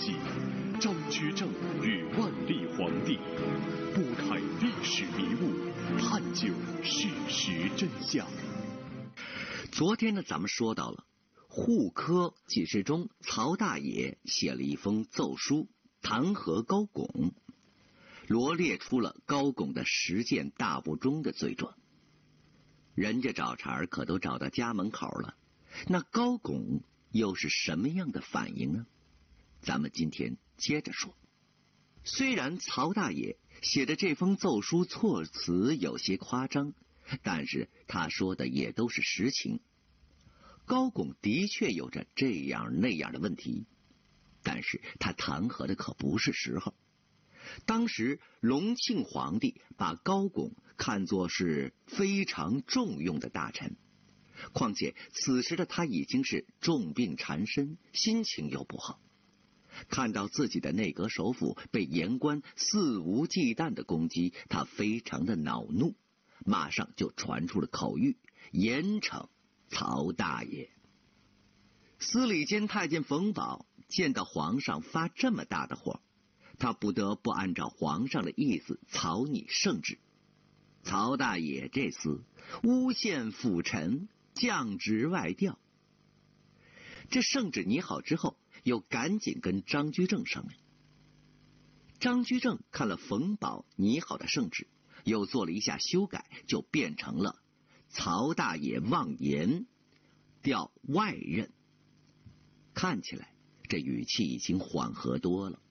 纪，张居正与万历皇帝拨开历史迷雾，探究事实真相。 昨天呢，咱们说到了户科给事中曹大野写了一封奏书弹劾高拱，罗列出了高拱的10件大不忠的罪状。人家找茬可都找到家门口了，那高拱又是什么样的反应呢？咱们今天接着说。虽然曹大野写的这封奏书措辞有些夸张，但是他说的也都是实情。高拱的确有着这样那样的问题，但是他弹劾的可不是时候。当时隆庆皇帝把高拱看作是非常重用的大臣，况且此时的他已经是重病缠身，心情又不好。看到自己的内阁首辅被言官肆无忌惮的攻击，他非常的恼怒，马上就传出了口谕，严惩曹大野。司礼监太监冯保见到皇上发这么大的火，他不得不按照皇上的意思草拟圣旨。曹大野这厮诬陷辅臣，降职外调。这圣旨拟好之后，又赶紧跟张居正商量。张居正看了冯保拟好的圣旨，又做了一下修改，就变成了曹大野妄言，调外任。看起来这语气已经缓和多了。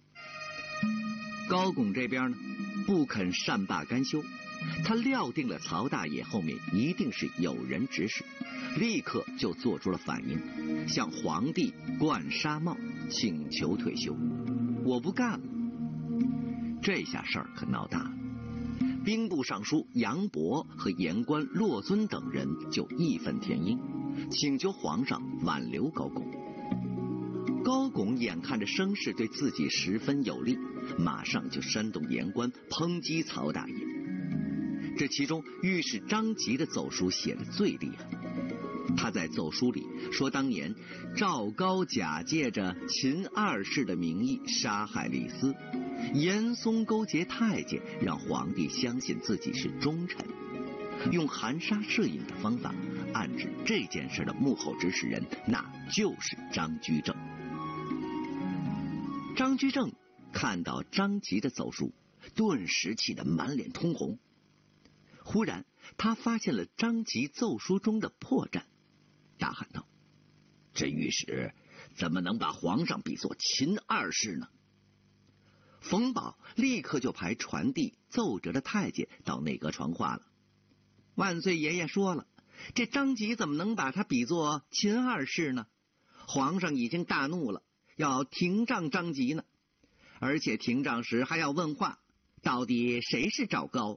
高拱这边呢，不肯善罢甘休，他料定了曹大野后面一定是有人指使，立刻就做出了反应，向皇帝灌纱帽，请求退休。我不干了。这下事儿可闹大了。兵部尚书杨博和言官骆遵等人就义愤填膺，请求皇上挽留高拱。高拱眼看着声势对自己十分有利，马上就煽动言官抨击曹大野。这其中御史张吉的奏书写得最厉害。他在奏书里说，当年赵高假借着秦二世的名义杀害李斯，严嵩勾结太监，让皇帝相信自己是忠臣，用含沙射影的方法暗指这件事的幕后指使人，那就是张居正。张居正看到张吉的奏书，顿时气得满脸通红。忽然他发现了张吉奏书中的破绽，大喊道：这御史怎么能把皇上比作秦二世呢？冯保立刻就派传递奏折的太监到内阁传话了。万岁爷爷说了，这张吉怎么能把他比作秦二世呢？皇上已经大怒了，要廷杖张吉呢，而且廷杖时还要问话，到底谁是赵高？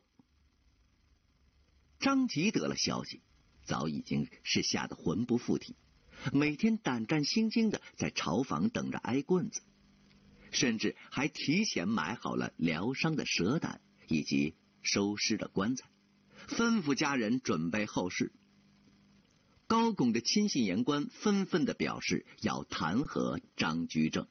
张吉得了消息，早已经是吓得魂不附体，每天胆战心惊的在朝房等着挨棍子，甚至还提前买好了疗伤的蛇胆以及收尸的棺材，吩咐家人准备后事。高拱的亲信言官纷纷的表示要弹劾张居正。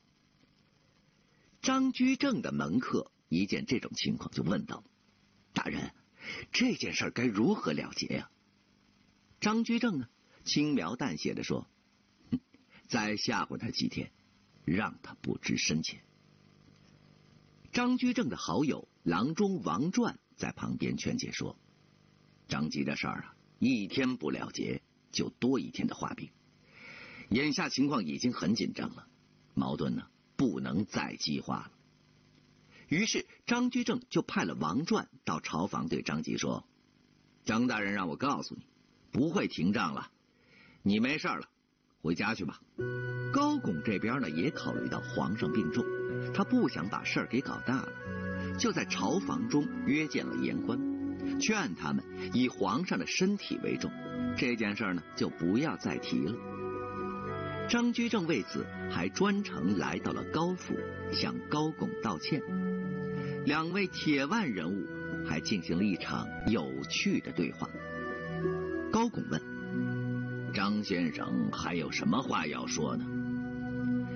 张居正的门客一见这种情况就问道：大人，这件事该如何了结呀？张居正呢，轻描淡写的说：再吓唬他几天，让他不知深浅。张居正的好友郎中王传在旁边劝解说：张吉的事儿啊，一天不了结，就多一天的画饼。眼下情况已经很紧张了，矛盾呢不能再激化了。于是张居正就派了王传到朝房对张吉说：张大人让我告诉你，不会停仗了，你没事了，回家去吧。高拱这边呢也考虑到皇上病重，他不想把事儿给搞大了，就在朝房中约见了言官，劝他们以皇上的身体为重，这件事呢就不要再提了。张居正为此还专程来到了高府，向高拱道歉。两位铁腕人物还进行了一场有趣的对话。高拱问：张先生还有什么话要说呢？